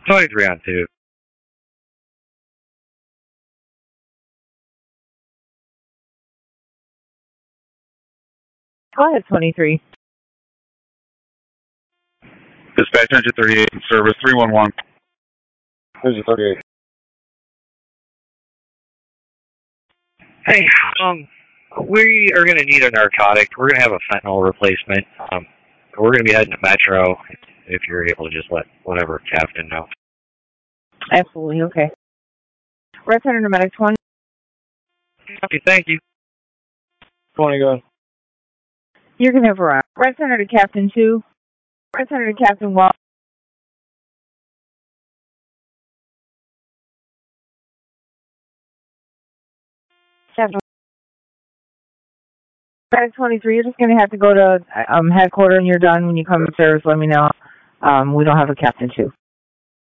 23 on 2. Go ahead, 23. Dispatch engine 38 in service 311. Engine 38. Hey, we are going to need a narcotic. We're going to have a fentanyl replacement. We're going to be heading to Metro if you're able to just let whatever captain know. Absolutely, okay. Red Center to Medic 20. Okay, thank you. 20 gun. You're going to have a Red Center to Captain 2. Red Center to Captain 1. Captain Medic 23, you're just going to have to go to headquarters when you're done. When you come upstairs, let me know. We don't have a Captain 2.